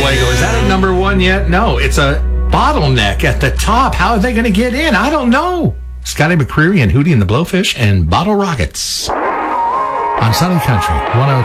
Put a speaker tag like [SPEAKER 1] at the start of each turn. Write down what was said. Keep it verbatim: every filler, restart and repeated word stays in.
[SPEAKER 1] Fuego. Is that at number one yet? No, it's a bottleneck at the top. How are they going to get in? I don't know. Scotty McCreery and Hootie and the Blowfish and Bottle Rockets on Sunny Country one oh